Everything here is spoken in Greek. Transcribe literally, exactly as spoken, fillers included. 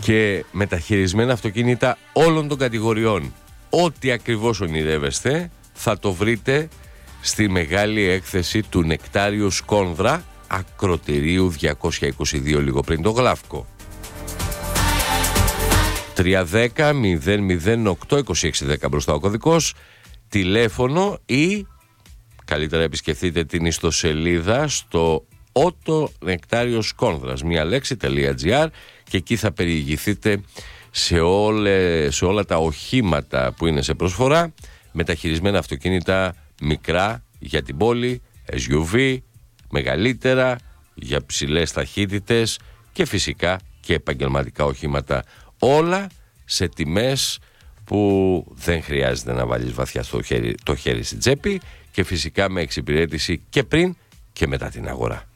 και μεταχειρισμένα αυτοκίνητα όλων των κατηγοριών. Ό,τι ακριβώς ονειρεύεστε θα το βρείτε στη μεγάλη έκθεση του Νεκτάριου Σκόνδρα, Ακροτηρίου διακόσια είκοσι δύο, λίγο πριν το Γλαύκο. τριακόσια δέκα μηδέν μηδέν οκτώ είκοσι έξι δέκα μπροστά ο κωδικός, τηλέφωνο, ή καλύτερα επισκεφτείτε την ιστοσελίδα στο Ότο Νεκτάριος Σκόνδρας, μία λέξη.gr, και εκεί θα περιηγηθείτε σε, όλε, σε όλα τα οχήματα που είναι σε προσφορά, μεταχειρισμένα αυτοκίνητα μικρά για την πόλη, ες γιου βι, μεγαλύτερα για ψηλές ταχύτητες και φυσικά και επαγγελματικά οχήματα, όλα σε τιμές που δεν χρειάζεται να βάλεις βαθιά στο χέρι, το χέρι στην τσέπη, και φυσικά με εξυπηρέτηση και πριν και μετά την αγορά.